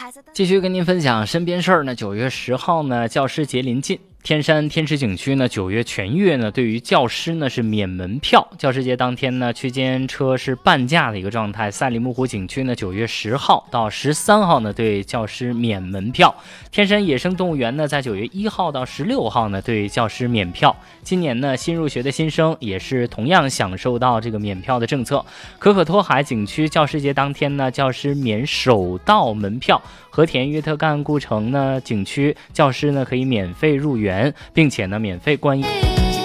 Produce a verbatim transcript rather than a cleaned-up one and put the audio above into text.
继续跟您分享身边事儿呢。九月十号呢，教师节临近，天山天池景区呢，九月全月呢，对于教师呢是免门票。教师节当天呢，区间车是半价的一个状态。赛里木湖景区呢，九月十号到十三号呢，对教师免门票。天山野生动物园呢，在九月一号到十六号呢，对教师免票。今年呢，新入学的新生也是同样享受到这个免票的政策。可可托海景区教师节当天呢，教师免首道门票。和田约特干故城呢景区教师呢可以免费入园，并且呢免费观影。